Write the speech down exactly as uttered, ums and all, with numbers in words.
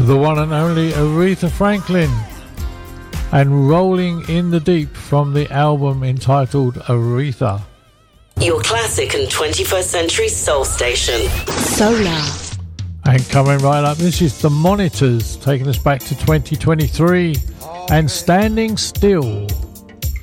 the one and only Aretha Franklin, and Rolling in the Deep from the album entitled Aretha. Your classic and twenty-first century soul station. Solar. And coming right up, this is The Monitors, taking us back to twenty twenty-three, and Standing Still.